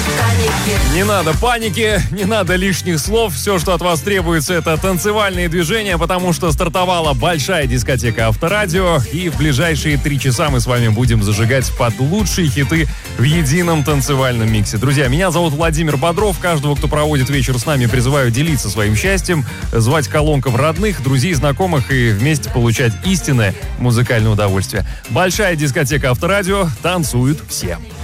Не надо паники, не надо лишних слов. Все, что от вас требуется, это танцевальные движения, потому что стартовала большая дискотека Авторадио. И в ближайшие 3 часа мы с вами будем зажигать под лучшие хиты в едином танцевальном миксе. Друзья, меня зовут Владимир Бодров. Каждого, кто проводит вечер с нами, призываю делиться своим счастьем, звать колонкам родных, друзей, знакомых и вместе получать истинное музыкальное удовольствие. Большая дискотека Авторадио. Танцуют все.